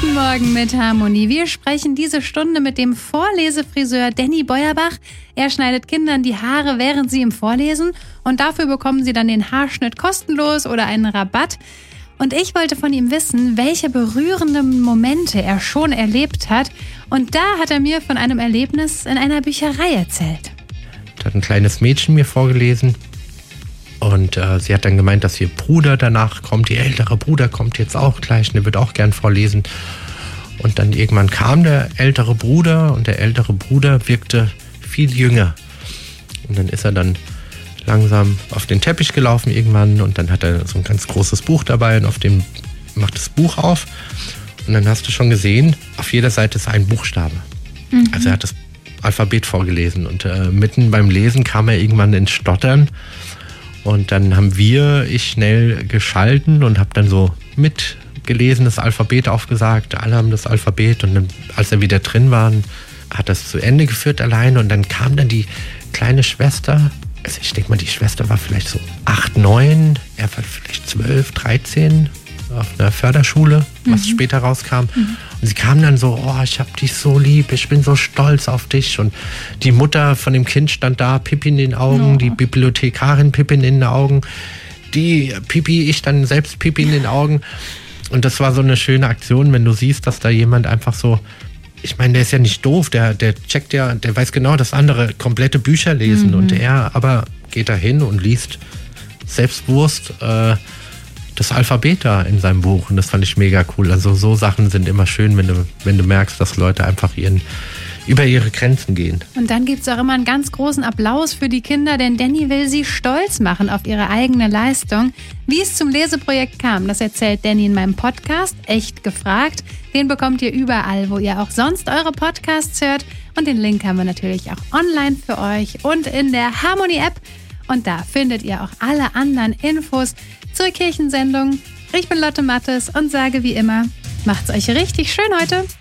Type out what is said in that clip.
Guten Morgen mit Harmonie. Wir sprechen diese Stunde mit dem Vorlesefriseur Danny Beuerbach. Er schneidet Kindern die Haare, während sie ihm vorlesen. Und dafür bekommen sie dann den Haarschnitt kostenlos oder einen Rabatt. Und ich wollte von ihm wissen, welche berührenden Momente er schon erlebt hat. Und da hat er mir von einem Erlebnis in einer Bücherei erzählt. Da hat ein kleines Mädchen mir vorgelesen. Und sie hat dann gemeint, dass ihr Bruder danach kommt, ihr ältere Bruder kommt jetzt auch gleich und der wird auch gern vorlesen. Und dann irgendwann kam der ältere Bruder und der ältere Bruder wirkte viel jünger. Und dann ist er dann langsam auf den Teppich gelaufen irgendwann und dann hat er so ein ganz großes Buch dabei und auf dem macht das Buch auf. Und dann hast du schon gesehen, auf jeder Seite ist ein Buchstabe. Also er hat das Alphabet vorgelesen und mitten beim Lesen kam er irgendwann ins Stottern. Und dann haben ich schnell geschalten und habe dann so mitgelesen, das Alphabet aufgesagt. Alle haben das Alphabet und dann, als er wieder drin war, hat er es zu Ende geführt alleine. Und dann kam dann die kleine Schwester, also ich denke mal, die Schwester war vielleicht so 8, 9, er war vielleicht 12, 13 auf einer Förderschule, was später rauskam. Und sie kam dann so, oh, ich hab dich so lieb, ich bin so stolz auf dich. Und die Mutter von dem Kind stand da, Pipi in den Augen, die Bibliothekarin Pipi in den Augen, die Pipi, ich dann selbst Pipi in den Augen. Und das war so eine schöne Aktion, wenn du siehst, dass da jemand einfach so, ich meine, der ist ja nicht doof, der checkt ja, der weiß genau, dass andere komplette Bücher lesen. Und er aber geht da hin und liest selbstbewusst das Alphabet da in seinem Buch und das fand ich mega cool. Also so Sachen sind immer schön, wenn du merkst, dass Leute einfach über ihre Grenzen gehen. Und dann gibt es auch immer einen ganz großen Applaus für die Kinder, denn Danny will sie stolz machen auf ihre eigene Leistung. Wie es zum Leseprojekt kam, das erzählt Danny in meinem Podcast Echt gefragt. Den bekommt ihr überall, wo ihr auch sonst eure Podcasts hört. Und den Link haben wir natürlich auch online für euch und in der Harmonie-App. Und da findet ihr auch alle anderen Infos zur Kirchensendung. Ich bin Lotte Mattes und sage wie immer, macht's euch richtig schön heute.